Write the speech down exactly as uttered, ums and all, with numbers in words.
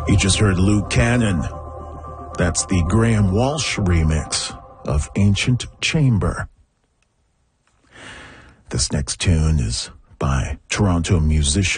You just heard Luke Cannon. That's the Graham Walsh remix of Ancient Chamber. This next tune is by Toronto musician